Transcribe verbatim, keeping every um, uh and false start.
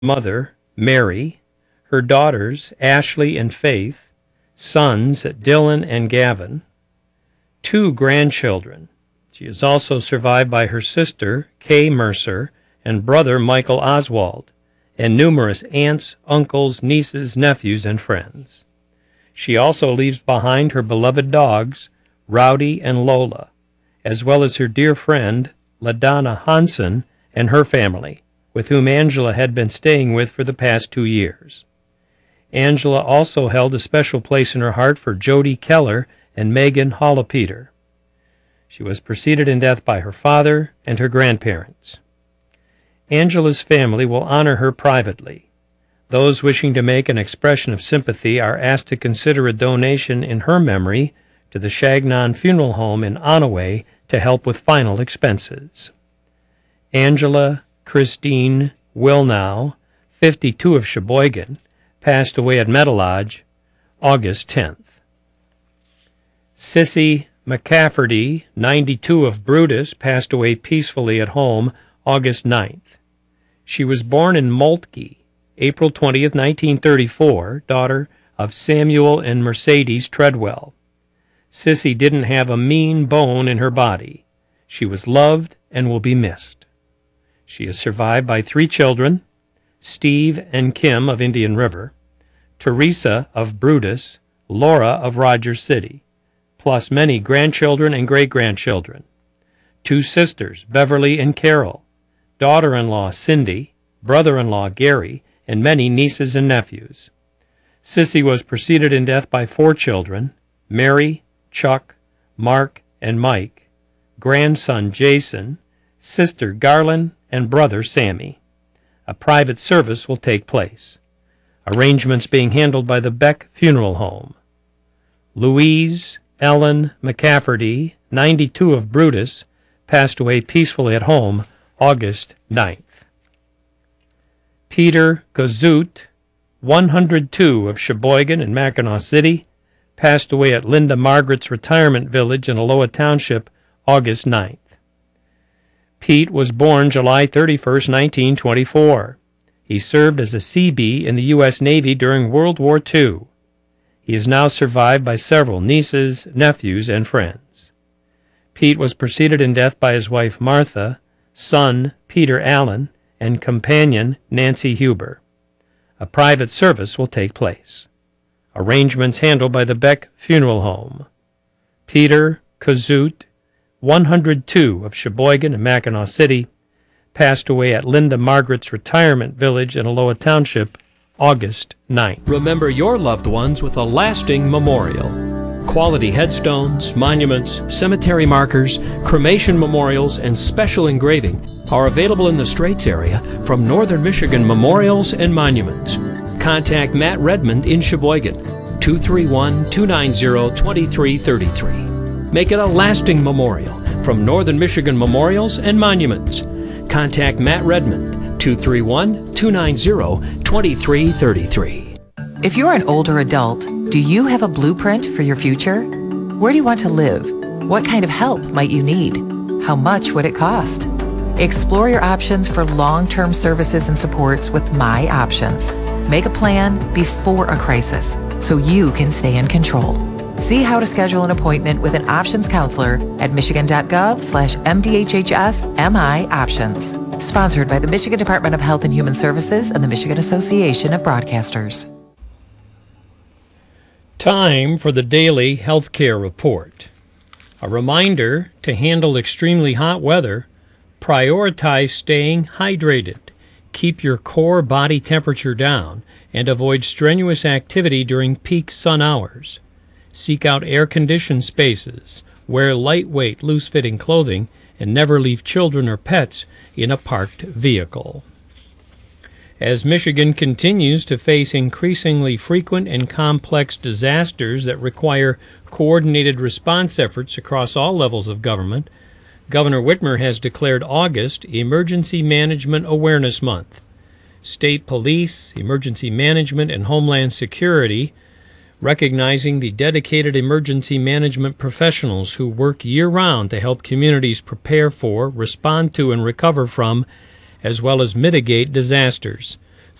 mother, Mary, her daughters, Ashley and Faith, sons, Dylan and Gavin, two grandchildren. She is also survived by her sister, Kay Mercer, and brother, Michael Oswald, and numerous aunts, uncles, nieces, nephews, and friends. She also leaves behind her beloved dogs, Rowdy and Lola, as well as her dear friend, LaDonna Hansen, and her family, with whom Angela had been staying with for the past two years. Angela also held a special place in her heart for Jody Keller and Megan Holopeter. She was preceded in death by her father and her grandparents. Angela's family will honor her privately. Those wishing to make an expression of sympathy are asked to consider a donation in her memory to the Shagnon Funeral Home in Onaway to help with final expenses. Angela Christine Wilnow, fifty-two, of Sheboygan, passed away at Metalodge August tenth. Sissy McCafferty, ninety-two, of Brutus, passed away peacefully at home August ninth. She was born in Moltke, April twentieth, nineteen thirty-four, daughter of Samuel and Mercedes Treadwell. Sissy didn't have a mean bone in her body. She was loved and will be missed. She is survived by three children, Steve and Kim of Indian River, Teresa of Brutus, Laura of Rogers City, plus many grandchildren and great-grandchildren, two sisters, Beverly and Carol, daughter-in-law Cindy, brother-in-law Gary, and many nieces and nephews. Sissy was preceded in death by four children, Mary, Chuck, Mark, and Mike, grandson Jason, sister Garland, and brother Sammy. A private service will take place. Arrangements being handled by the Beck Funeral Home. Louise Ellen McCafferty, ninety-two, of Brutus, passed away peacefully at home August ninth. Peter Gazut, one hundred two, of Sheboygan and Mackinaw City, passed away at Linda Margaret's retirement village in Aloha Township August ninth. Pete was born July thirty-first, nineteen twenty-four. He served as a Seabee in the U S Navy during World War Two. He is now survived by several nieces, nephews, and friends. Pete was preceded in death by his wife Martha, son Peter Allen, and companion Nancy Huber. A private service will take place. Arrangements handled by the Beck Funeral Home. Peter Kazut, one hundred two, of Sheboygan and Mackinaw City, passed away at Linda Margaret's retirement village in Aloha Township August ninth. Remember your loved ones with a lasting memorial. Quality headstones, monuments, cemetery markers, cremation memorials, and special engraving are available in the Straits area from Northern Michigan Memorials and Monuments. Contact Matt Redmond in Sheboygan, two three one, two nine zero, two three three three. Make it a lasting memorial from Northern Michigan Memorials and Monuments. Contact Matt Redmond, two three one, two nine zero, two three three three. If you're an older adult, do you have a blueprint for your future? Where do you want to live? What kind of help might you need? How much would it cost? Explore your options for long-term services and supports with My Options. Make a plan before a crisis so you can stay in control. See how to schedule an appointment with an options counselor at michigan.gov slash MDHHS MI Options. Sponsored by the Michigan Department of Health and Human Services and the Michigan Association of Broadcasters. Time for the daily healthcare report. A reminder to handle extremely hot weather, prioritize staying hydrated, keep your core body temperature down, and avoid strenuous activity during peak sun hours. Seek out air-conditioned spaces, wear lightweight, loose-fitting clothing, and never leave children or pets in a parked vehicle. As Michigan continues to face increasingly frequent and complex disasters that require coordinated response efforts across all levels of government, Governor Whitmer has declared August Emergency Management Awareness Month. State police, emergency management, and homeland security, recognizing the dedicated emergency management professionals who work year-round to help communities prepare for, respond to, and recover from, as well as mitigate disasters.